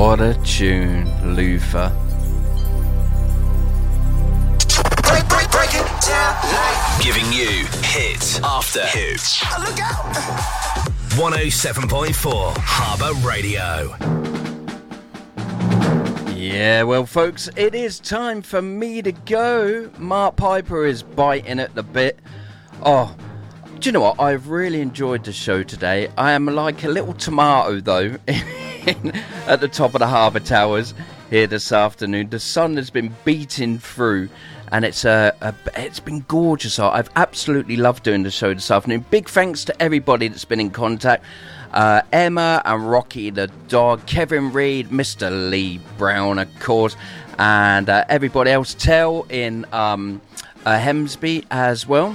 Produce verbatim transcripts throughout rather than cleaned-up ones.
What a tune, Luther. Break, break, break it down like giving you hit after hit. oh, look out. one oh seven point four Harbour Radio. Yeah, well, folks, it is time for me to go. Mark Piper is biting at the bit. Oh, do you know what? I've really enjoyed the show today. I am like a little tomato, though, at the top of the Harbour Towers here this afternoon. The sun has been beating through, and it's uh, a, it's been gorgeous. I've absolutely loved doing the show this afternoon. Big thanks to everybody that's been in contact. Uh, Emma and Rocky the dog, Kevin Reed, Mister Lee Brown, of course, and uh, everybody else. Tell in um, uh, Hemsby as well.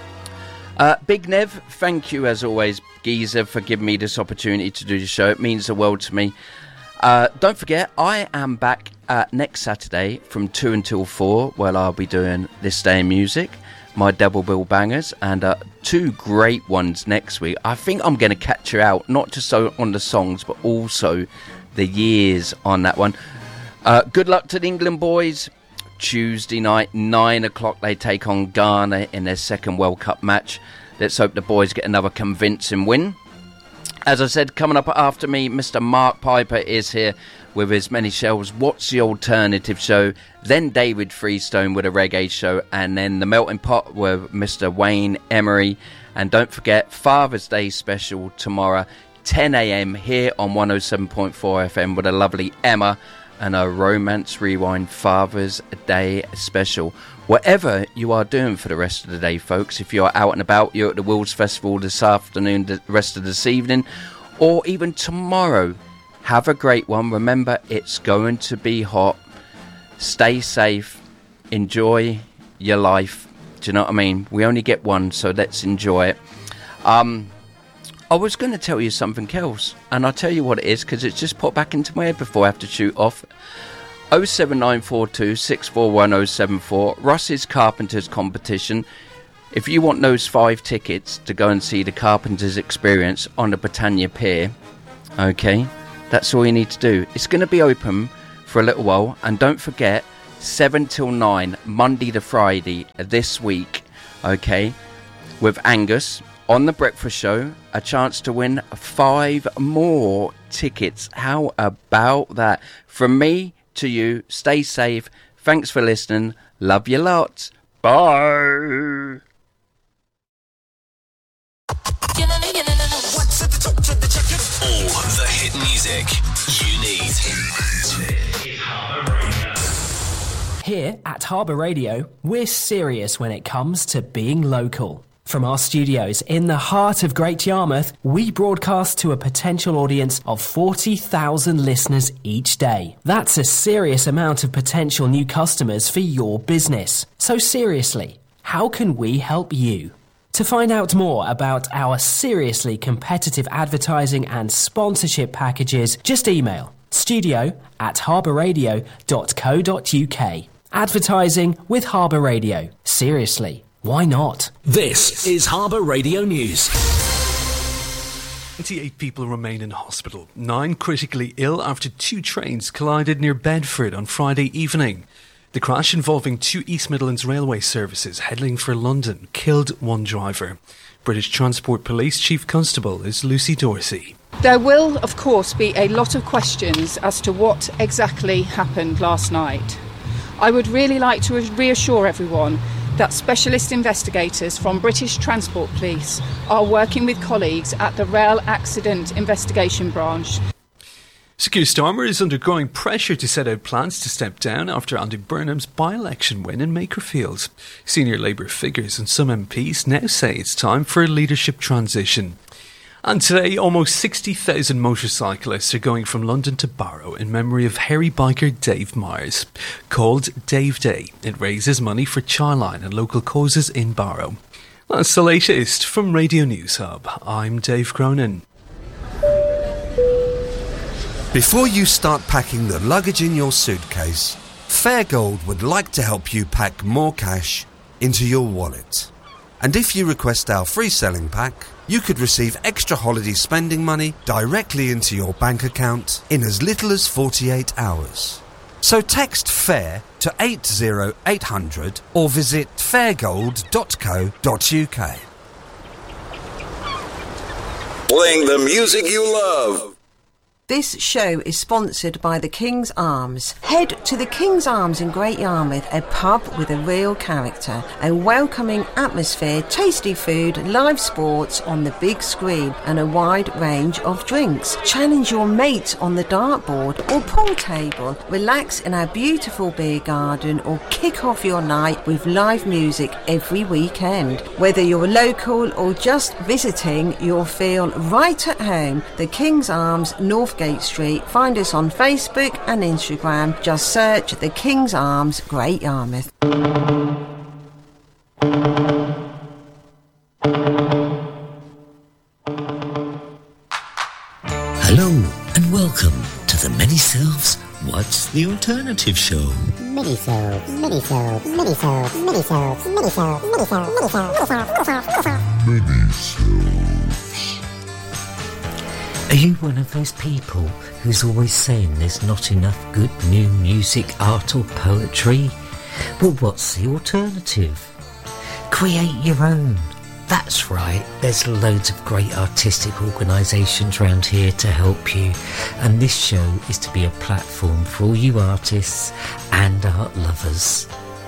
Uh, Big Nev, thank you as always, Geezer, for giving me this opportunity to do the show. It means the world to me. Uh, don't forget, I am back uh, next Saturday from two until four, where I'll be doing This Day in Music, my double bill bangers, and uh, two great ones next week. I think I'm going to catch you out, not just on the songs, but also the years on that one. Uh, good luck to the England boys. Tuesday night, nine o'clock, they take on Ghana in their second World Cup match. Let's hope the boys get another convincing win. As I said, coming up after me, Mister Mark Piper is here with his many shelves. What's the Alternative Show? Then David Freestone with a reggae show, and then The Melting Pot with Mister Wayne Emery. And don't forget, Father's Day special tomorrow, ten a.m. here on one oh seven point four F M with a lovely Emma and a Romance Rewind Father's Day special. Whatever you are doing for the rest of the day, folks, if you're out and about, you're at the Wills Festival this afternoon, the rest of this evening, or even tomorrow, have a great one. Remember, it's going to be hot. Stay safe. Enjoy your life. Do you know what I mean? We only get one, so let's enjoy it. Um... I was going to tell you something else, and I'll tell you what it is, because it's just popped back into my head before I have to shoot off. oh seven nine four two six four one oh seven four, Russ's Carpenters competition. If you want those five tickets to go and see the Carpenters Experience on the Britannia Pier, okay, that's all you need to do. It's going to be open for a little while, and don't forget, seven till nine, Monday to Friday this week, okay, with Angus on The Breakfast Show, a chance to win five more tickets. How about that? From me to you, stay safe. Thanks for listening. Love you lots. Bye. All the hit music you need. Here at Harbour Radio, we're serious when it comes to being local. From our studios in the heart of Great Yarmouth, we broadcast to a potential audience of forty thousand listeners each day. That's a serious amount of potential new customers for your business. So seriously, how can we help you? To find out more about our seriously competitive advertising and sponsorship packages, just email studio at harbourradio dot co dot uk. Advertising with Harbour Radio. Seriously. Why not? This is Harbour Radio News. twenty-eight people remain in hospital. Nine critically ill after two trains collided near Bedford on Friday evening. The crash, involving two East Midlands Railway services heading for London, killed one driver. British Transport Police Chief Constable is Lucy Dorsey. There will, of course, be a lot of questions as to what exactly happened last night. I would really like to reassure everyone that specialist investigators from British Transport Police are working with colleagues at the Rail Accident Investigation Branch. Sir Keir Starmer is undergoing pressure to set out plans to step down after Andy Burnham's by-election win in Makerfield. Senior Labour figures and some M Ps now say it's time for a leadership transition. And today, almost sixty thousand motorcyclists are going from London to Barrow in memory of hairy biker Dave Myers. Called Dave Day, it raises money for Childline and local causes in Barrow. That's the latest from Radio News Hub. I'm Dave Cronin. Before you start packing the luggage in your suitcase, Fairgold would like to help you pack more cash into your wallet. And if you request our free selling pack, you could receive extra holiday spending money directly into your bank account in as little as forty-eight hours. So text FAIR to eight zero eight hundred or visit fairgold dot co dot uk. Playing the music you love. This show is sponsored by the King's Arms. Head to the King's Arms in Great Yarmouth, a pub with a real character, a welcoming atmosphere, tasty food, live sports on the big screen and a wide range of drinks. Challenge your mate on the dartboard or pool table. Relax in our beautiful beer garden or kick off your night with live music every weekend. Whether you're local or just visiting, you'll feel right at home. The King's Arms, North Gate Street. Find us on Facebook and Instagram. Just search the King's Arms, Great Yarmouth. Hello and welcome to the Many Selves What's the Alternative Show. Many Selves, Many Selves, Many Selves, Many Selves, Many Selves, Many Selves, Many Selves, Many Selves, Many Selves. Many Selves. Are you one of those people who's always saying there's not enough good new music, art or poetry? Well, what's the alternative? Create your own. That's right, there's loads of great artistic organisations around here to help you, and this show is to be a platform for all you artists and art lovers.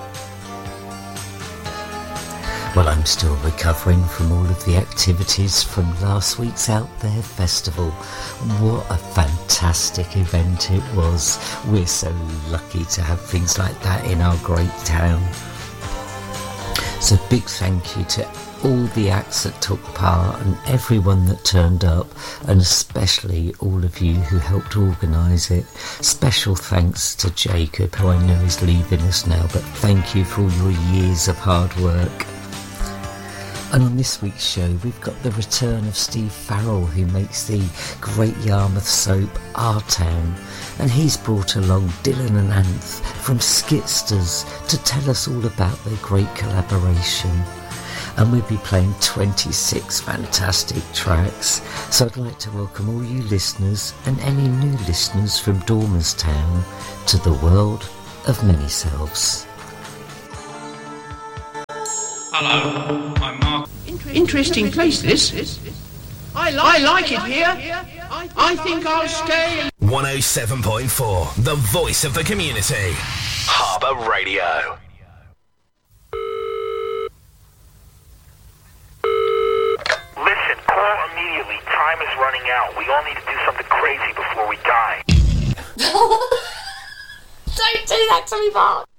Well, I'm still recovering from all of the activities from last week's Out There Festival. What a fantastic event it was. We're so lucky to have things like that in our great town. So big thank you to all the acts that took part and everyone that turned up, and especially all of you who helped organise it. Special thanks to Jacob, who I know is leaving us now, but thank you for all your years of hard work. And on this week's show, we've got the return of Steve Farrell, who makes the Great Yarmouth soap Our Town. And he's brought along Dylan and Anth from Skitsters to tell us all about their great collaboration. And we'll be playing twenty-six fantastic tracks. So I'd like to welcome all you listeners and any new listeners from Dormerstown to the world of Many Selves. Hello, I'm Mark. Interesting place, this. I like, I like it here. I think I'll stay. one oh seven point four, the voice of the community. Harbour Radio. Listen, call immediately. Time is running out. We all need to do something crazy before we die. Don't do that to me, Mark.